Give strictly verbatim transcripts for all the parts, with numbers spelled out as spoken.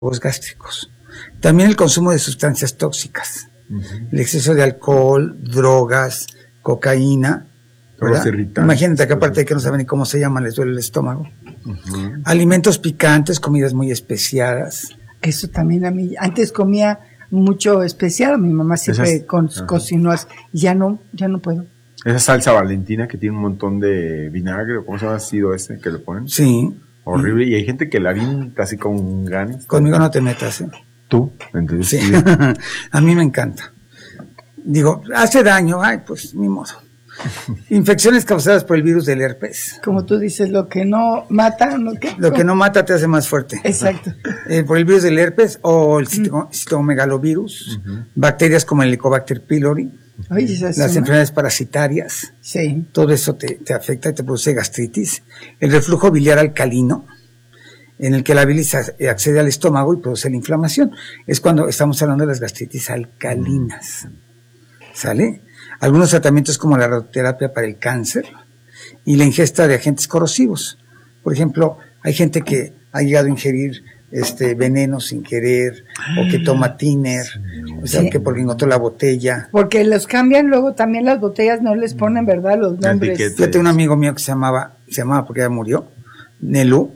gástricos. También el consumo de sustancias tóxicas, uh-huh. el exceso de alcohol, drogas, cocaína. Imagínate que aparte de que no saben ni cómo se llama, les duele el estómago. Uh-huh. Alimentos picantes, comidas muy especiadas. Eso también a mí, antes comía mucho especiado, mi mamá siempre Esas, con, uh-huh. cocinó, ya no, ya no puedo. Esa salsa valentina que tiene un montón de vinagre, ¿cómo se llama? ¿Sido ese que le ponen? Sí. Horrible, y hay gente que la avienta así con ganas. Conmigo no te metas, ¿eh? ¿Tú? Entonces, sí. A mí me encanta. Digo, hace daño, ay, pues ni modo. Infecciones causadas por el virus del herpes. Como tú dices, lo que no mata, ¿no? ¿Qué? Lo que no mata te hace más fuerte. Exacto. Eh, por el virus del herpes o el citomegalovirus, uh-huh. bacterias como el Helicobacter pylori, Oye, las una... enfermedades parasitarias, sí. todo eso te, te afecta y te produce gastritis. El reflujo biliar alcalino, en el que la bilis accede al estómago y produce la inflamación. Es cuando estamos hablando de las gastritis alcalinas. ¿Sale? Algunos tratamientos como la radioterapia para el cáncer y la ingesta de agentes corrosivos. Por ejemplo, hay gente que ha llegado a ingerir este veneno sin querer, o que toma tiner, o sea, sí. que porque encontró la botella. Porque los cambian luego también las botellas, no les ponen, ¿verdad?, los nombres. Yo tengo un amigo mío que se llamaba, se llamaba porque ya murió, Nelú,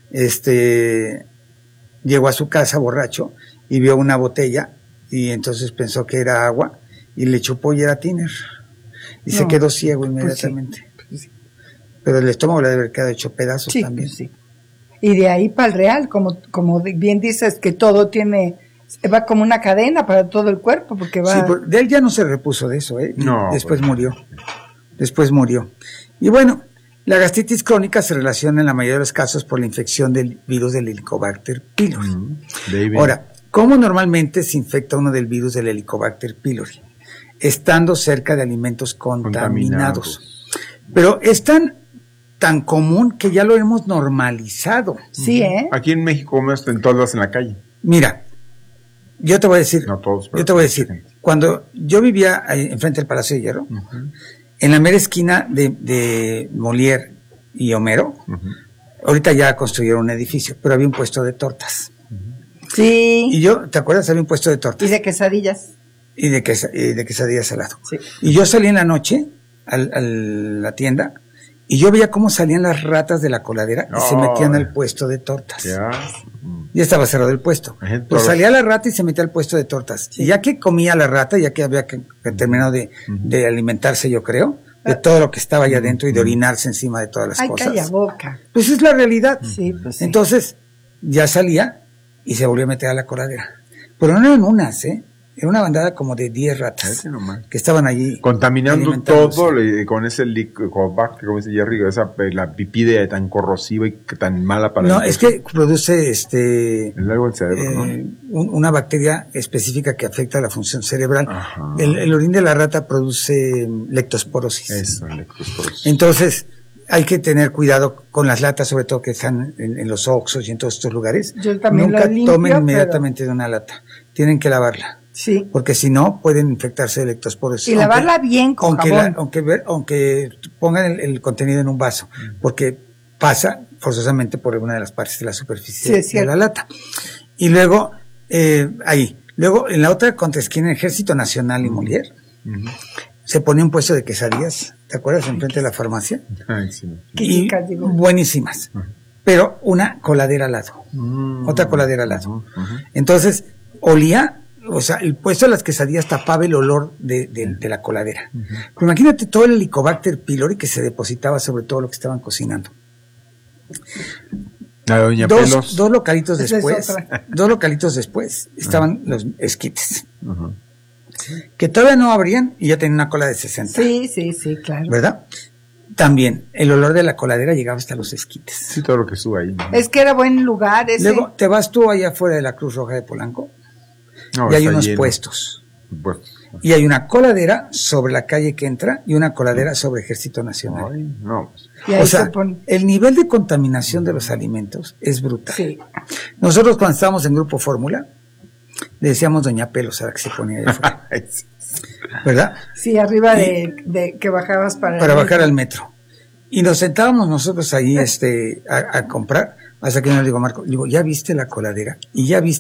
este, llegó a su casa borracho y vio una botella y entonces pensó que era agua y le chupó y era tiner. Y no, se quedó ciego inmediatamente. Pues sí. Pero el estómago le debe haber quedado hecho pedazos sí, también. Sí. Y de ahí para el real, como, como bien dices, que todo tiene, va como una cadena para todo el cuerpo, porque va... Sí, de él ya no se repuso de eso, ¿eh? No. Después pues. murió. Después murió. Y bueno, la gastritis crónica se relaciona en la mayoría de los casos por la infección del virus del Helicobacter pylori. Mm, Ahora, ¿cómo normalmente se infecta uno del virus del Helicobacter pylori? Estando cerca de alimentos contaminados. contaminados. Pero es tan, tan común que ya lo hemos normalizado. Sí, ¿eh? Aquí en México en todos en la calle. Mira, yo te voy a decir, no todos, yo te voy a decir, gente. Cuando yo vivía ahí enfrente del Palacio de Hierro, uh-huh. en la mera esquina de, de Molière y Homero, uh-huh. ahorita ya construyeron un edificio, pero había un puesto de tortas. Uh-huh. Sí. Y yo, ¿te acuerdas? Había un puesto de tortas. Y de quesadillas. Y de, quesa, y de quesadillas salado. Sí. Y yo salí en la noche a la tienda y yo veía cómo salían las ratas de la coladera y oh, se metían al puesto de tortas. Ya, ya estaba cerrado el puesto. Pues salía la rata y se metía al puesto de tortas. Sí. Y ya que comía la rata, ya que había que, que terminado de, uh-huh. de alimentarse, yo creo, de todo lo que estaba allá adentro uh-huh. y de orinarse encima de todas las Ay, cosas. calla boca. Pues es la realidad. Sí, pues sí. Entonces, ya salía y se volvió a meter a la coladera. Pero no eran unas, ¿eh? Era una bandada como de diez ratas que estaban allí contaminando todo le, con ese líquido, como dice Jerry, esa la pipí de tan corrosiva y tan mala para no, el es que produce este el algo del cerebro, eh, ¿no? un, una bacteria específica que afecta a la función cerebral. El, el orín de la rata produce lectosporosis. Eso, lectosporosis. Entonces hay que tener cuidado con las latas, sobre todo que están en, en los Oxxos y en todos estos lugares. Yo también Nunca lo limpio, tomen inmediatamente pero... de una lata. Tienen que lavarla. Sí. Porque si no, pueden infectarse de lectosporosis. Y aunque, lavarla bien con aunque jabón. La, aunque, ver, aunque pongan el, el contenido en un vaso, porque pasa forzosamente por alguna de las partes de la superficie sí, de la lata. Y luego, eh, ahí. Luego, en la otra contraesquina, Ejército Nacional y Molière, uh-huh. se pone un puesto de quesadillas, ¿te acuerdas? Enfrente de la farmacia. Ay, sí. Y chicas, buenísimas. Uh-huh. Pero una coladera al lado. Uh-huh. Otra coladera al lado. Uh-huh. Entonces, olía... O sea, el puesto de las quesadillas tapaba el olor de, de, de la coladera. Uh-huh. Pero imagínate todo el Helicobacter pylori que se depositaba sobre todo lo que estaban cocinando. La doña dos, Pelos. dos localitos después, dos localitos después estaban uh-huh. los esquites. Uh-huh. Que todavía no abrían y ya tenían una cola de sesenta. Sí, sí, sí, claro. ¿Verdad? También, el olor de la coladera llegaba hasta los esquites. Sí, todo lo que sube ahí. ¿No? Es que era buen lugar ese. Luego, te vas tú allá afuera de la Cruz Roja de Polanco. No, y hay unos lleno. puestos. puestos. Y hay una coladera sobre la calle que entra y una coladera sobre Ejército Nacional. Ay, no. O sea, pone... el nivel de contaminación de los alimentos es brutal. Sí. Nosotros cuando estábamos en Grupo Fórmula, le decíamos Doña Pelos a la que se ponía de afuera. ¿Verdad? Sí, arriba de, de que bajabas para Para bajar al metro. Y nos sentábamos nosotros ahí este, a, a comprar. Hasta que yo le digo, Marco, digo, ¿ya viste la coladera? ¿Y ya viste